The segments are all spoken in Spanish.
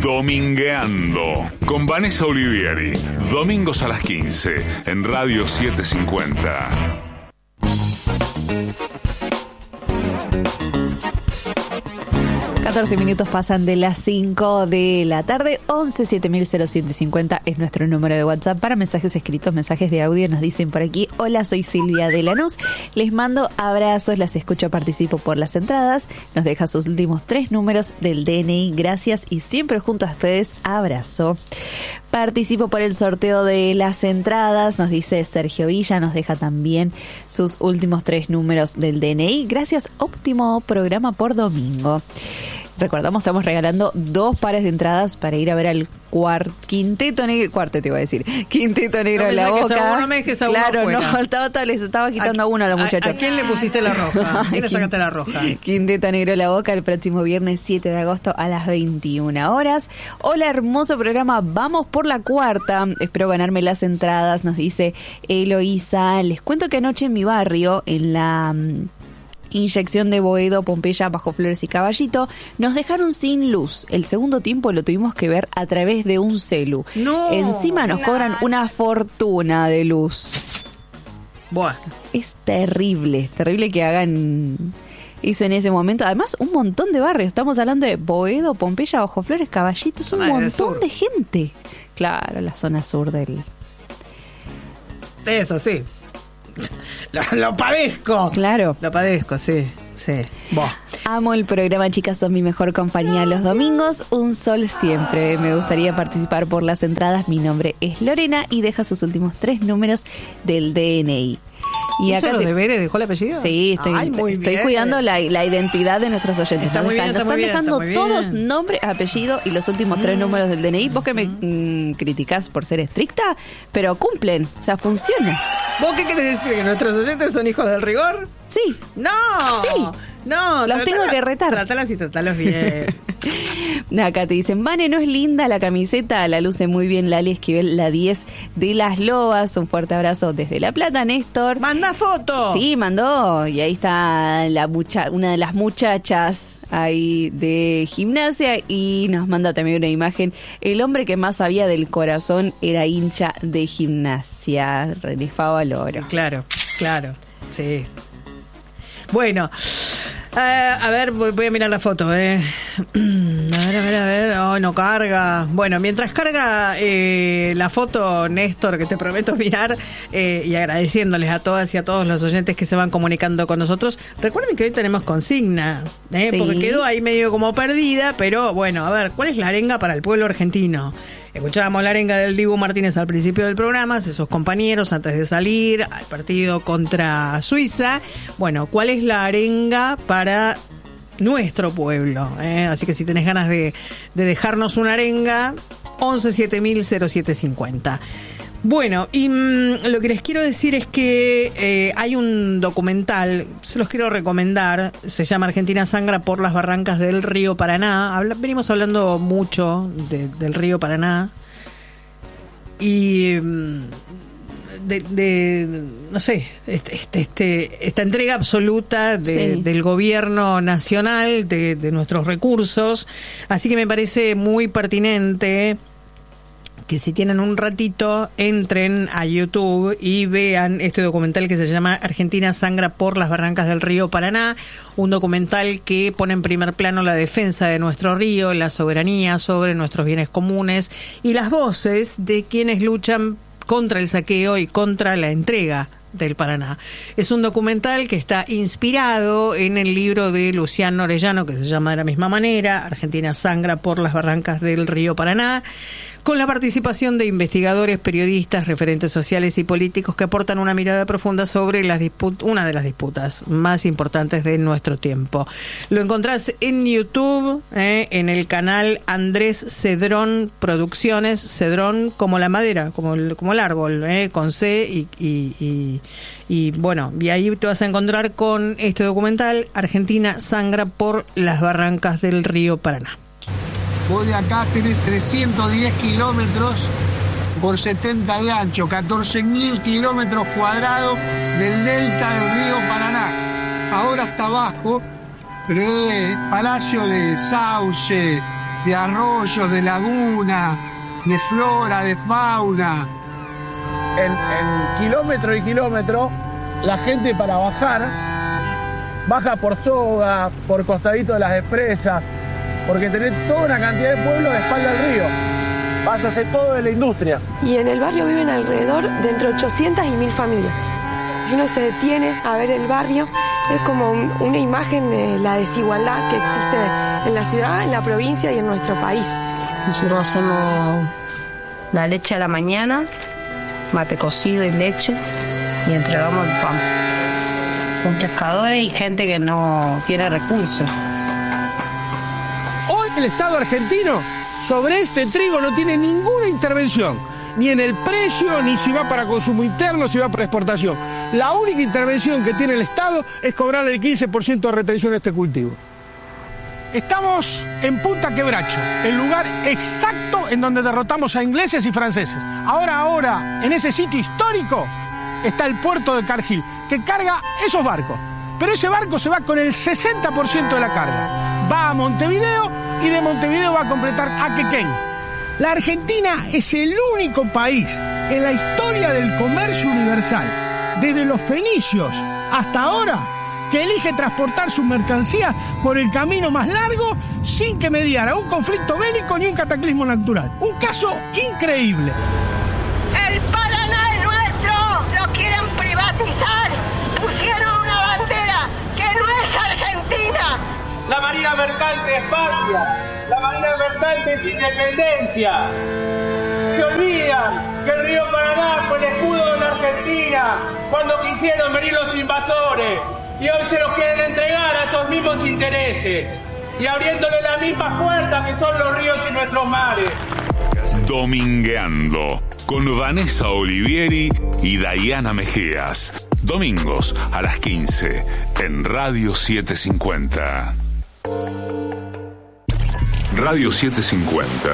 Domingueando con Vanessa Olivieri, domingos a las 15 en Radio 750. Minutos pasan de las 5 de la tarde. 11-700150 es nuestro número de WhatsApp para mensajes escritos, mensajes de audio. Nos dicen por aquí: hola, soy Silvia de Lanús, les mando abrazos, las escucho, participo por las entradas. Nos deja sus últimos 3 números del DNI, gracias, y siempre junto a ustedes, abrazo. Participo por el sorteo de las entradas, nos dice Sergio Villa, nos deja también sus últimos 3 números del DNI. Gracias, óptimo programa por domingo. Recordamos, estamos regalando 2 pares de entradas para ir a ver al Quinteto Negro no, en La Boca. No me dejes a uno claro, afuera. Les estaba quitando a uno a los muchachos. ¿A quién le pusiste la roja? ¿A quién le sacaste la roja? Quinteto Negro en La Boca el próximo viernes 7 de agosto a las 21 horas. Hola, hermoso programa, vamos por la 4ª. Espero ganarme las entradas, nos dice Eloísa. Les cuento que anoche en mi barrio, en la inyección de Boedo, Pompeya, Bajo Flores y Caballito, nos dejaron sin luz. El segundo tiempo lo tuvimos que ver a través de un celu. No, encima nos cobran una fortuna de luz. Bueno. Es terrible que hagan eso en ese momento. Además, un montón de barrios. Estamos hablando de Boedo, Pompeya, Bajo Flores, Caballito. Es un montón de gente. Claro, la zona sur del... Eso sí. Lo padezco. Claro. Lo padezco, sí. Amo el programa, chicas, son mi mejor compañía los domingos. Un sol siempre. Me gustaría participar por las entradas. Mi nombre es Lorena y deja sus últimos 3 números del DNI. Y ¿Eso acá los deberes dejó el apellido? Sí, estoy cuidando la identidad de nuestros oyentes. Está muy bien, están dejando todos nombre, apellido y los últimos 3 números del DNI. Vos que me criticás por ser estricta, pero cumplen, o sea, funciona. ¿Vos qué querés decir? ¿Que nuestros oyentes son hijos del rigor? Sí. ¡No! Sí. No, los tengo que retar. Trátalas y tratalos bien. Acá te dicen: Vane, ¿no es linda la camiseta? La luce muy bien Lali Esquivel, la 10 de las Lobas. Un fuerte abrazo desde La Plata, Néstor. ¡Manda foto! Sí, mandó. Y ahí está una de las muchachas ahí de gimnasia. Y nos manda también una imagen. El hombre que más sabía del corazón era hincha de Gimnasia. René Favaloro. Claro, sí. Bueno, a ver, voy a mirar la foto, A ver. Oh, no carga. Bueno, mientras carga la foto, Néstor, que te prometo mirar, y agradeciéndoles a todas y a todos los oyentes que se van comunicando con nosotros. Recuerden que hoy tenemos consigna, sí, porque quedó ahí medio como perdida, pero bueno, a ver, ¿cuál es la arenga para el pueblo argentino? Escuchábamos la arenga del Dibu Martínez al principio del programa, sus compañeros antes de salir al partido contra Suiza. Bueno, ¿cuál es la arenga para nuestro pueblo? Así que si tenés ganas de dejarnos una arenga, 11-7000-0750. Bueno, y lo que les quiero decir es que hay un documental, se los quiero recomendar, se llama Argentina sangra por las barrancas del río Paraná. Venimos hablando mucho del río Paraná y no sé, esta entrega absoluta del gobierno nacional de nuestros recursos, así que me parece muy pertinente que si tienen un ratito entren a YouTube y vean este documental que se llama Argentina sangra por las barrancas del río Paraná, un documental que pone en primer plano la defensa de nuestro río, la soberanía sobre nuestros bienes comunes y las voces de quienes luchan contra el saqueo y contra la entrega del Paraná. Es un documental que está inspirado en el libro de Luciano Orellano que se llama de la misma manera, Argentina sangra por las barrancas del río Paraná, con la participación de investigadores, periodistas, referentes sociales y políticos que aportan una mirada profunda sobre una de las disputas más importantes de nuestro tiempo. Lo encontrás en YouTube, en el canal Andrés Cedrón Producciones, Cedrón como la madera, como el árbol, con C y bueno, y ahí te vas a encontrar con este documental, Argentina sangra por las barrancas del río Paraná. Vos de acá tenés 310 kilómetros por 70 de ancho, 14.000 kilómetros cuadrados del delta del río Paraná. Ahora está abajo, pero es Palacio de Sauce, de arroyos, de laguna, de flora, de fauna. En kilómetro y kilómetro, la gente para baja por Soga, por Costadito de las Expresas, porque tenés toda una cantidad de pueblos de espalda al río. Vas a hacer todo de la industria. Y en el barrio viven alrededor de entre 800 y 1000 familias. Si uno se detiene a ver el barrio, es como una imagen de la desigualdad que existe en la ciudad, en la provincia y en nuestro país. Nosotros hacemos la leche a la mañana, mate cocido y leche, y entregamos el pan. Con pescadores y gente que no tiene recursos. Hoy el Estado argentino sobre este trigo no tiene ninguna intervención, ni en el precio, ni si va para consumo interno, si va para exportación. La única intervención que tiene el Estado es cobrar el 15% de retención de este cultivo. Estamos en Punta Quebracho, el lugar exacto en donde derrotamos a ingleses y franceses. Ahora, en ese sitio histórico, está el puerto de Cargill, que carga esos barcos. Pero ese barco se va con el 60% de la carga. Va a Montevideo y de Montevideo va a completar a Quequén. La Argentina es el único país en la historia del comercio universal, desde los fenicios hasta ahora, que elige transportar sus mercancías por el camino más largo sin que mediara un conflicto bélico ni un cataclismo natural. Un caso increíble. El Paraná es nuestro, lo quieren privatizar. Pusieron una bandera que no es argentina. La Marina Mercante es patria, la Marina Mercante es independencia. Se olvidan que el río Paraná fue el escudo de la Argentina cuando quisieron venir los invasores. Y hoy se los quieren entregar a esos mismos intereses y abriéndole las mismas puertas que son los ríos y nuestros mares. Domingueando con Vanessa Olivieri y Dayana Mejías. Domingos a las 15 en Radio 750. Radio 750.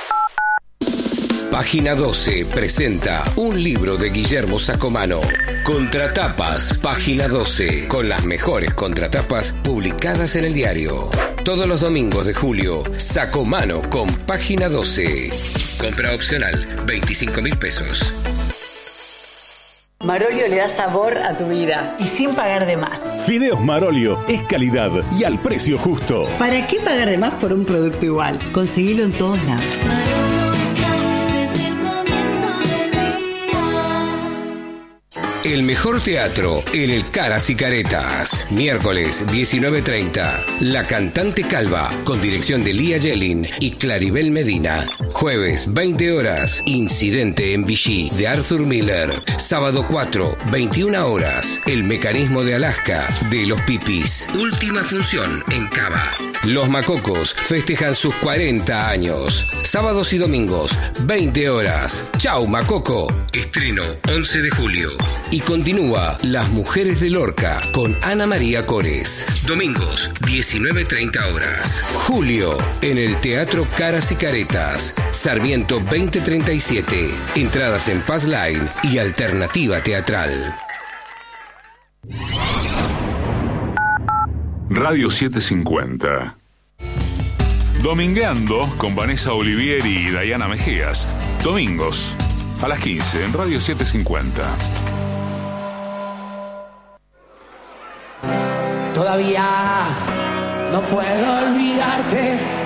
Página 12 presenta un libro de Guillermo Sacomano. Contratapas, Página 12, con las mejores contratapas publicadas en el diario. Todos los domingos de julio, Sacomano con Página 12. Compra opcional, 25.000 pesos. Marolio le da sabor a tu vida y sin pagar de más. Fideos Marolio es calidad y al precio justo. ¿Para qué pagar de más por un producto igual? Conseguilo en todos lados. El mejor teatro en el Caras y Caretas. Miércoles 19:30. La Cantante Calva, con dirección de Lía Yelin y Claribel Medina. Jueves 20 horas. Incidente en Vichy de Arthur Miller. Sábado 4, 21 horas. El Mecanismo de Alaska de Los Pipis. Última función en Cava. Los Macocos festejan sus 40 años. Sábados y domingos 20 horas. Chau Macoco. Estreno 11 de julio. Y continúa Las Mujeres de Lorca con Ana María Cores. Domingos, 19:30 horas. Julio, en el Teatro Caras y Caretas. Sarmiento 2037. Entradas en Paz Line y Alternativa Teatral. Radio 750. Domingueando con Vanessa Olivieri y Dayana Mejías. Domingos a las 15 en Radio 750. Todavía no puedo olvidarte.